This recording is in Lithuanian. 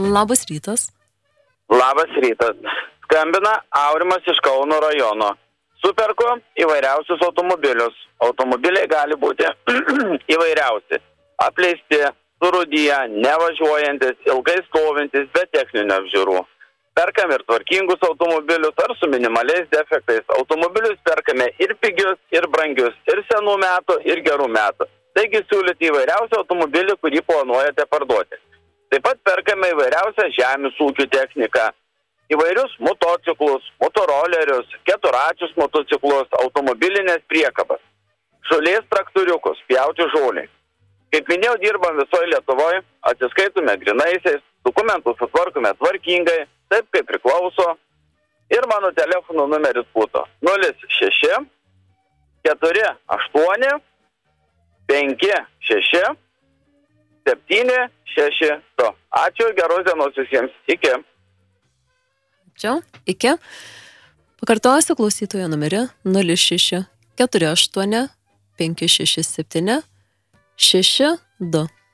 Labas rytas. Labas rytas. Skambina Aurimas iš Kauno rajono. Superku įvairiausius automobilius. Automobiliai gali būti įvairiausi. Apleisti, surūdiję, nevažiuojantis, ilgai stovintis, be techninio apžiūrų. Perkam ir tvarkingus automobilius ar su minimaliais defektais. Automobilius perkame ir pigius, ir brangius, ir senų metų, ir gerų metų. Taigi siūlyti įvairiausią automobilį, kurį planuojate parduoti. Taip pat perkame įvairiausią žemės ūkių techniką, įvairius motociklus, motorolerius, keturačius motociklus, automobilinės priekabas, žolės traktoriukus, pjauti žolį. Kaip minėjau, dirbam visoje Lietuvoje, atsiskaitume grinaisiais, dokumentus sutvarkome tvarkingai, taip kaip priklauso. Ir mano telefono numeris būtų 06 48 56 762. Ačiū, geros dienos visiems. Iki. Ačiū. Iki. Pakartosiu klausytojo numerį 06 48 567 62.